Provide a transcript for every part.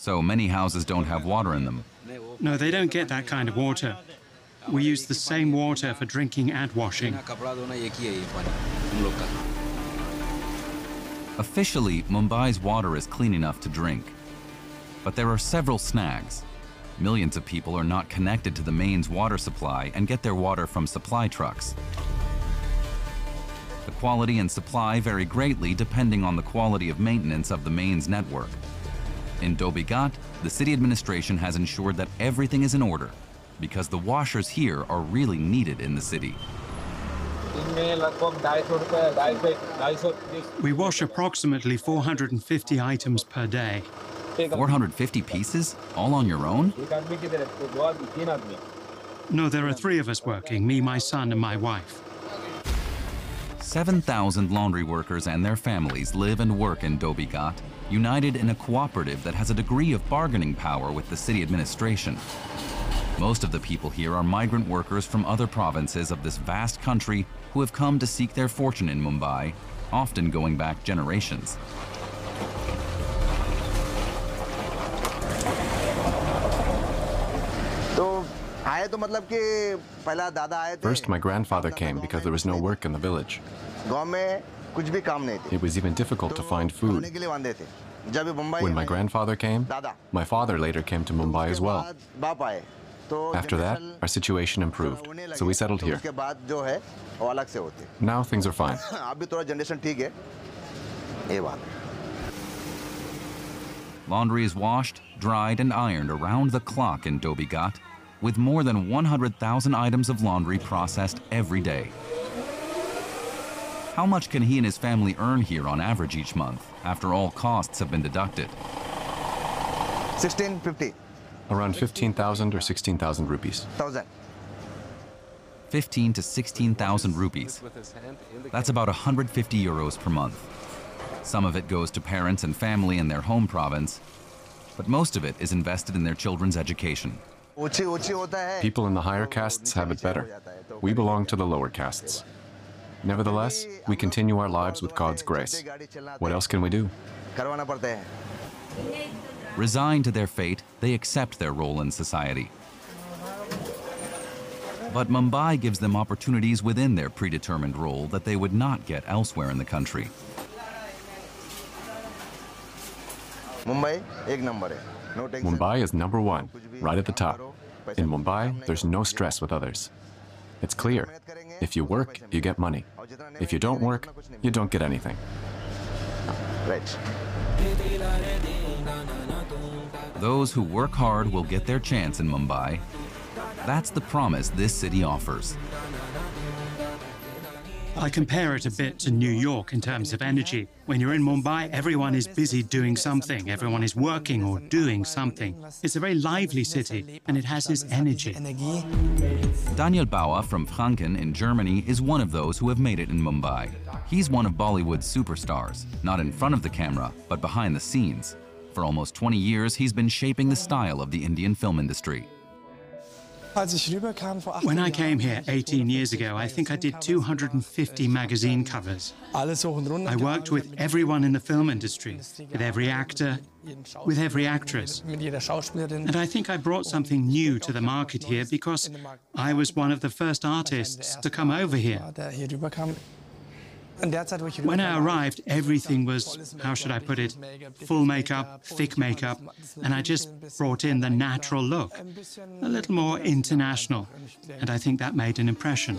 so many houses don't have water in them. No, they don't get that kind of water. We use the same water for drinking and washing. Officially, Mumbai's water is clean enough to drink. But there are several snags. Millions of people are not connected to the mains water supply and get their water from supply trucks. The quality and supply vary greatly depending on the quality of maintenance of the mains network. In Dhobi Ghat, the city administration has ensured that everything is in order because the washers here are really needed in the city. We wash approximately 450 items per day. 450 pieces? All on your own? No, there are 3 of us working, me, my son, and my wife. 7,000 laundry workers and their families live and work in Dhobi Ghat, united in a cooperative that has a degree of bargaining power with the city administration. Most of the people here are migrant workers from other provinces of this vast country who have come to seek their fortune in Mumbai, often going back generations. First, my grandfather came because there was no work in the village. It was even difficult to find food. When my grandfather came, my father later came to Mumbai as well. After that, our situation improved, so we settled here. Now things are fine. Laundry is washed, dried, and ironed around the clock in Dhobi Ghat, with more than 100,000 items of laundry processed every day. How much can he and his family earn here on average each month, after all costs have been deducted? 1650. Around 15,000 or 16,000 rupees. 15 to 16,000 rupees. That's about 150 euros per month. Some of it goes to parents and family in their home province, but most of it is invested in their children's education. People in the higher castes have it better. We belong to the lower castes. Nevertheless, we continue our lives with God's grace. What else can we do? Resigned to their fate, they accept their role in society. But Mumbai gives them opportunities within their predetermined role that they would not get elsewhere in the country. Mumbai is number 1, right at the top. In Mumbai, there's no stress with others. It's clear. If you work, you get money. If you don't work, you don't get anything. Right. Those who work hard will get their chance in Mumbai. That's the promise this city offers. I compare it a bit to New York in terms of energy. When you're in Mumbai, everyone is busy doing something. Everyone is working or doing something. It's a very lively city, and it has this energy. Daniel Bauer from Franken in Germany is one of those who have made it in Mumbai. He's one of Bollywood's superstars, not in front of the camera, but behind the scenes. For almost 20 years, he's been shaping the style of the Indian film industry. When I came here 18 years ago, I think I did 250 magazine covers. I worked with everyone in the film industry, with every actor, with every actress. And I think I brought something new to the market here because I was one of the first artists to come over here. When I arrived, everything was, how should I put it, full makeup, thick makeup, and I just brought in the natural look, a little more international, and I think that made an impression.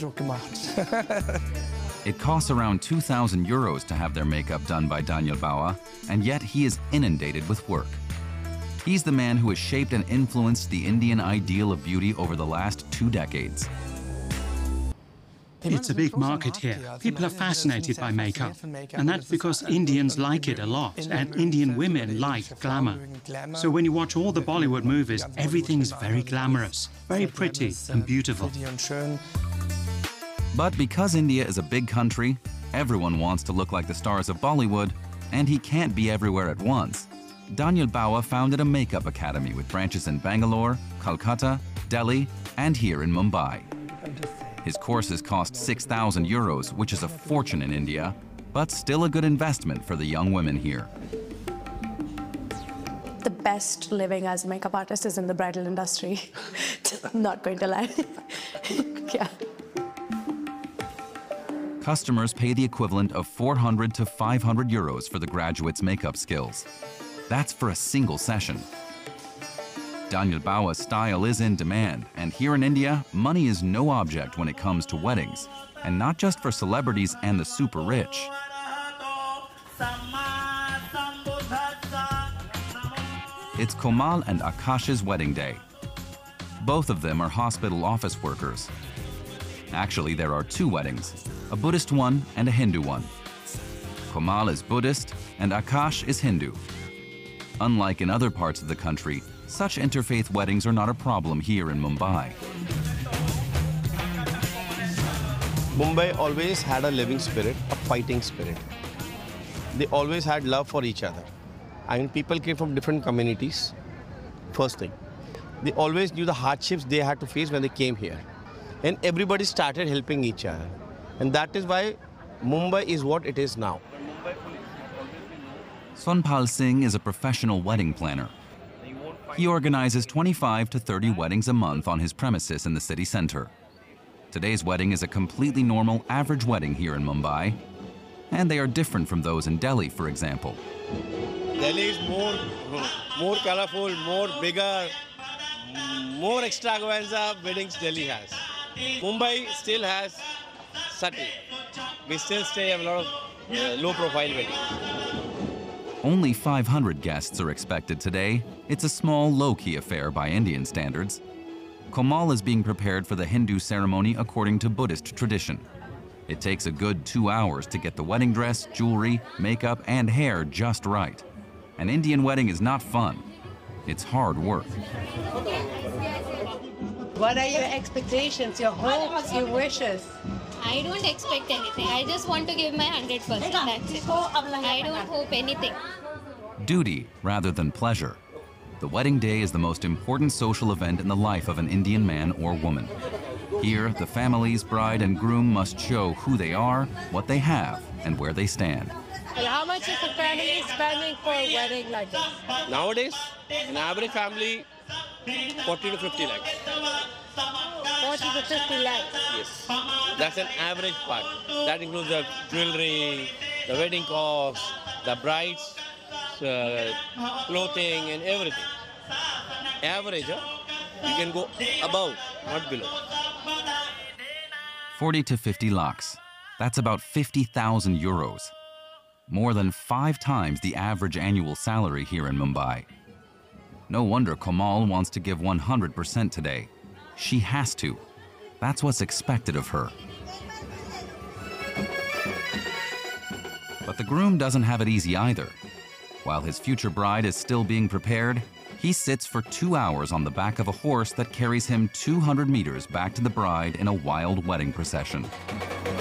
It costs around 2,000 euros to have their makeup done by Daniel Bauer, and yet he is inundated with work. He's the man who has shaped and influenced the Indian ideal of beauty over the last 2 decades. It's a big market here. People are fascinated by makeup, and that's because Indians like it a lot, and Indian women like glamour. So when you watch all the Bollywood movies, everything's very glamorous, very pretty and beautiful. But because India is a big country, everyone wants to look like the stars of Bollywood, and he can't be everywhere at once. Daniel Bauer founded a makeup academy with branches in Bangalore, Kolkata, Delhi, and here in Mumbai. His courses cost 6,000 euros, which is a fortune in India, but still a good investment for the young women here. the best living as a makeup artist is in the bridal industry. Not going to lie. Yeah. Customers pay the equivalent of 400 to 500 euros for the graduate's makeup skills. That's for a single session. Daniel Bauer's style is in demand, and here in India, money is no object when it comes to weddings, and not just for celebrities and the super rich. It's Komal and Akash's wedding day. Both of them are hospital office workers. Actually, there are two weddings, a Buddhist one and a Hindu one. Komal is Buddhist and Akash is Hindu. Unlike in other parts of the country, such interfaith weddings are not a problem here in Mumbai. Mumbai always had a living spirit, a fighting spirit. They always had love for each other. I mean, people came from different communities, first thing. They always knew the hardships they had to face when they came here. And everybody started helping each other. And that is why Mumbai is what it is now. Sonpal Singh is a professional wedding planner. He organizes 25 to 30 weddings a month on his premises in the city center. Today's wedding is a completely normal, average wedding here in Mumbai. And they are different from those in Delhi, for example. Delhi is more colorful, more bigger, more extravaganza weddings Delhi has. Mumbai still has subtle. We still have a lot of low-profile weddings. Only 500 guests are expected today. It's a small, low-key affair by Indian standards. Komal is being prepared for the Hindu ceremony according to Buddhist tradition. It takes a good 2 hours to get the wedding dress, jewelry, makeup, and hair just right. An Indian wedding is not fun. It's hard work. What are your expectations, your hopes, your wishes? I don't expect anything. I just want to give my 100%. That's it. I don't hope anything. Duty rather than pleasure. The wedding day is the most important social event in the life of an Indian man or woman. Here, the families, bride and groom must show who they are, what they have, and where they stand. And how much is the family spending for a wedding like this? Nowadays, an average family, 40 to 50 lakhs. 40 to 50 lakhs? Yes. That's an average part. That includes the jewelry, the wedding costs, the bride's clothing and everything. Average, you can go above, not below. 40 to 50 lakhs. That's about 50,000 euros. More than 5 times the average annual salary here in Mumbai. No wonder Komal wants to give 100% today. She has to. That's what's expected of her. But the groom doesn't have it easy either. While his future bride is still being prepared, he sits for 2 hours on the back of a horse that carries him 200 meters back to the bride in a wild wedding procession.